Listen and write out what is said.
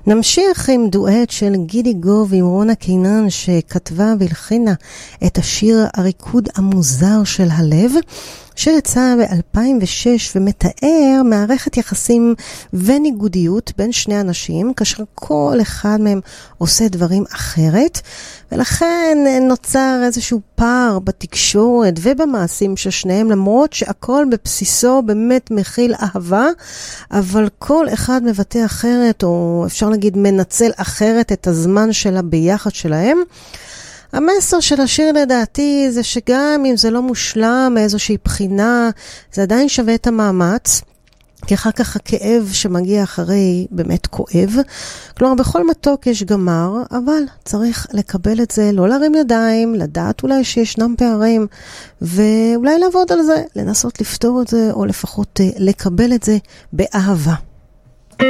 נמשיך עם דואט של גידי גוב עם רונה קינן שכתבה והלחינה את השיר הריקוד המוזר של הלב, שיצא ב-2006 ומתאר מערכת יחסים וניגודיות בין שני אנשים, כאשר כל אחד מהם עושה דברים אחרת, ולכן נוצר איזשהו פער בתקשורת ובמעשים של שניהם, למרות שהכל בבסיסו באמת מכיל אהבה, אבל כל אחד מבטא אחרת, או אפשר להגיד מנצל אחרת את הזמן שלה ביחד שלהם. המסר של השיר לדעתי זה שגם אם זה לא מושלם מאיזושהי בחינה, זה עדיין שווה את המאמץ, כי אחר כך הכאב שמגיע אחרי באמת כואב. כלומר, בכל מתוק יש גמר, אבל צריך לקבל את זה, לא להרים ידיים, לדעת אולי שישנם פערים, ואולי לעבוד על זה, לנסות לפתור את זה, או לפחות לקבל את זה באהבה.